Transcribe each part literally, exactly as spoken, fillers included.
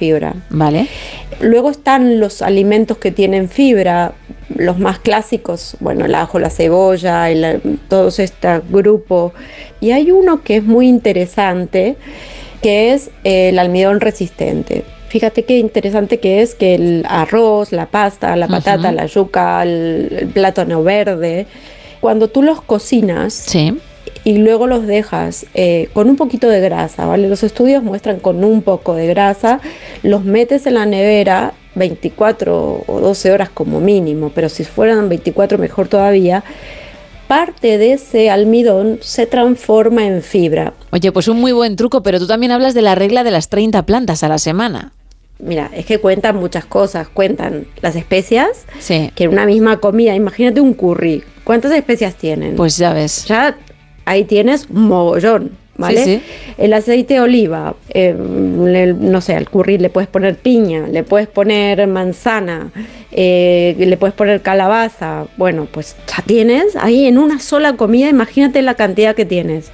fibra. Vale. Luego están los alimentos que tienen fibra, los más clásicos, bueno, el ajo, la cebolla, el, todos este grupo. Y hay uno que es muy interesante, que es el almidón resistente. Fíjate qué interesante que es que el arroz, la pasta, la patata, uh-huh. la yuca, el, el plátano verde, cuando tú los cocinas, sí. y luego los dejas eh, con un poquito de grasa, ¿vale? Los estudios muestran con un poco de grasa, los metes en la nevera veinticuatro o doce horas como mínimo, pero si fueran veinticuatro mejor todavía. Parte de ese almidón se transforma en fibra. Oye, pues un muy buen truco, pero tú también hablas de la regla de las treinta plantas a la semana. Mira, es que cuentan muchas cosas, cuentan las especias, sí. que en una misma comida, imagínate un curry, ¿cuántas especias tienen? Pues ya ves. Ya ahí tienes un mogollón, ¿vale? Sí, sí. El aceite de oliva, eh, le, no sé, al curry le puedes poner piña, le puedes poner manzana, eh, le puedes poner calabaza, bueno, pues ya tienes ahí en una sola comida, imagínate la cantidad que tienes.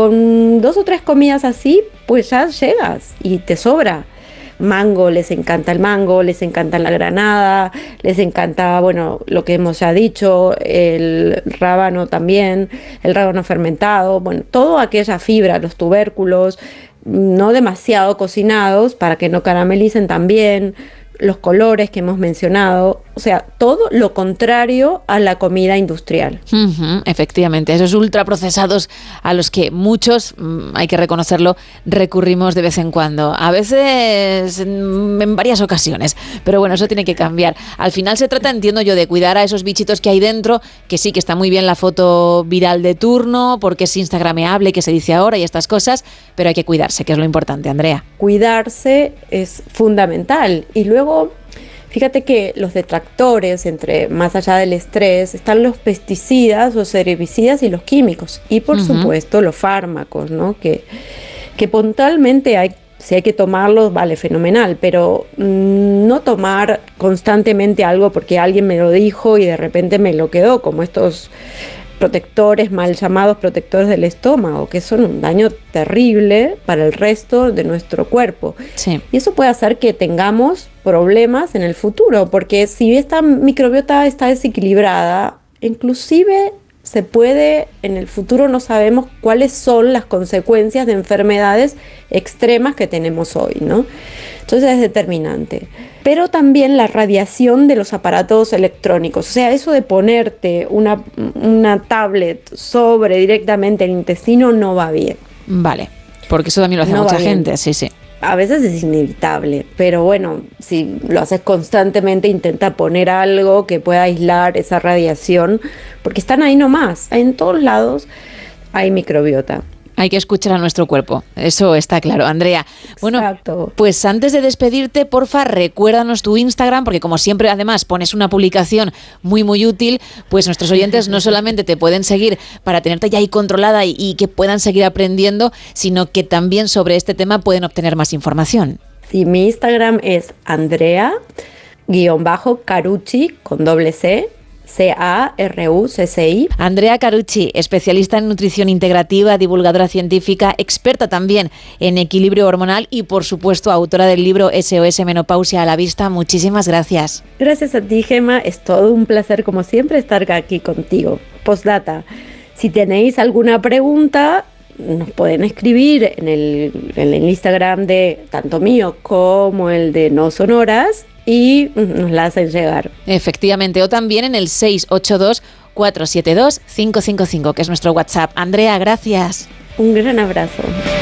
Con dos o tres comidas así, pues ya llegas y te sobra. Mango, les encanta el mango, les encanta la granada, les encanta, bueno, lo que hemos ya dicho, el rábano también, el rábano fermentado, bueno, toda aquella fibra, los tubérculos, no demasiado cocinados para que no caramelicen también, los colores que hemos mencionado, o sea, todo lo contrario a la comida industrial. Uh-huh, efectivamente, esos ultraprocesados a los que muchos, hay que reconocerlo, recurrimos de vez en cuando, a veces en varias ocasiones, pero bueno, eso tiene que cambiar. Al final se trata, entiendo yo, de cuidar a esos bichitos que hay dentro, que sí que está muy bien la foto viral de turno, porque es instagrameable, que se dice ahora y estas cosas, pero hay que cuidarse, que es lo importante, Andrea. Cuidarse es fundamental. Y luego fíjate que los detractores, entre más allá del estrés, están los pesticidas, los herbicidas y los químicos. Y por uh-huh. supuesto los fármacos, ¿no? Que, que puntualmente hay, si hay que tomarlos, vale, fenomenal, pero mmm, no tomar constantemente algo porque alguien me lo dijo y de repente me lo quedó, como estos protectores mal llamados protectores del estómago, que son un daño terrible para el resto de nuestro cuerpo. Sí. Y eso puede hacer que tengamos problemas en el futuro, porque si esta microbiota está desequilibrada, inclusive se puede, en el futuro no sabemos cuáles son las consecuencias de enfermedades extremas que tenemos hoy, ¿no? Entonces es determinante. Pero también la radiación de los aparatos electrónicos, o sea, eso de ponerte una, una tablet sobre directamente el intestino no va bien. Vale, porque eso también lo hace no mucha gente, sí, sí. A veces es inevitable, pero bueno, si lo haces constantemente, intenta poner algo que pueda aislar esa radiación, porque están ahí nomás, en todos lados hay microbiota. Hay que escuchar a nuestro cuerpo, eso está claro, Andrea. Bueno, exacto. Pues antes de despedirte, porfa, recuérdanos tu Instagram, porque como siempre, además, pones una publicación muy, muy útil, pues nuestros oyentes no solamente te pueden seguir para tenerte ya ahí controlada y, y que puedan seguir aprendiendo, sino que también sobre este tema pueden obtener más información. Sí, mi Instagram es Andrea, guión bajo, Carucci, con doble C, C A R U C C I. Andrea Carucci, especialista en nutrición integrativa, divulgadora científica, experta también en equilibrio hormonal y, por supuesto, autora del libro S O S Menopausia a la Vista. Muchísimas gracias. Gracias a ti, Gemma. Es todo un placer, como siempre, estar aquí contigo. Postdata, si tenéis alguna pregunta, nos pueden escribir en el, en el Instagram de tanto mío como el de No Sonoras y nos la hacen llegar. Efectivamente, o también en el seis ocho dos, cuatro siete dos, cinco cinco cinco, que es nuestro WhatsApp. Andrea, gracias. Un gran abrazo.